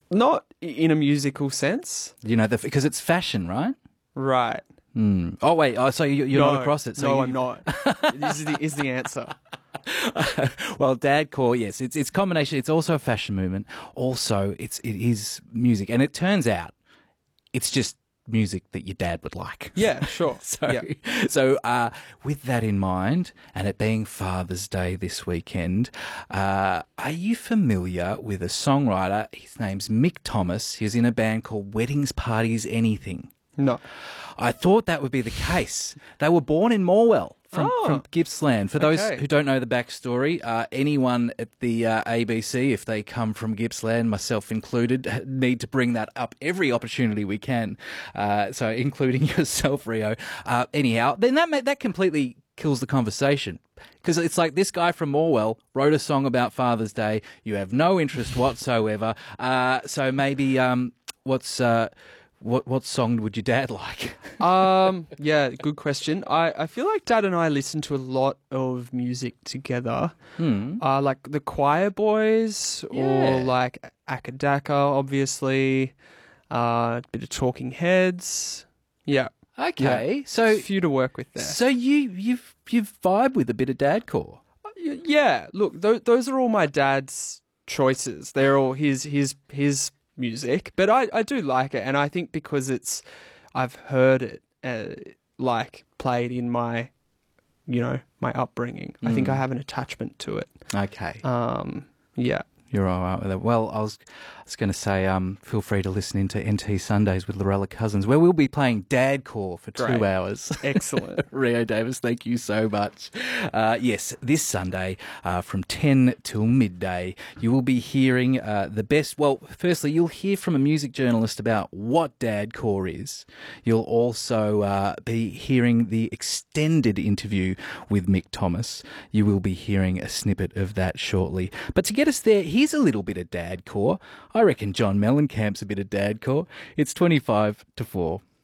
Not in a musical sense. You know, because it's fashion, right? Right. Oh, wait. Oh, so you're not across it. So no, I'm not. This is the answer. Well, dadcore, yes, it's combination. It's also a fashion movement. Also, it is music, and it turns out it's just music that your dad would like. Yeah, sure. So with that in mind, and it being Father's Day this weekend, are you familiar with a songwriter? His name's Mick Thomas. He was in a band called Weddings, Parties, Anything. No. I thought that would be the case. They were born in Morwell from Gippsland. For those who don't know the backstory, anyone at the ABC, if they come from Gippsland, myself included, need to bring that up every opportunity we can. So including yourself, Rio. Anyhow, then that completely kills the conversation. Because it's like this guy from Morwell wrote a song about Father's Day. You have no interest whatsoever. So maybe What song would your dad like? Yeah, good question. I feel like Dad and I listen to a lot of music together. Like the Choir Boys or like Akadaka, obviously. A bit of Talking Heads. Yeah. Okay, Yeah. so a few to work with there. So you've vibe with a bit of dadcore. Yeah, look, those are all my dad's choices. They're all his music, but I do like it, and I think because I've heard it like played in my my upbringing. I think I have an attachment to it. Okay. Yeah. You're all right with it. Well, I was going to say, feel free to listen into NT Sundays with Lorella Cousins, where we'll be playing dadcore for 2 hours. Excellent. Rio Davis, thank you so much. Yes, this Sunday from 10 till midday, you will be hearing the best. Well, firstly, you'll hear from a music journalist about what dadcore is. You'll also be hearing the extended interview with Mick Thomas. You will be hearing a snippet of that shortly. But to get us there, here's a little bit of dadcore. I reckon John Mellencamp's a bit of dadcore. It's 25 to 4.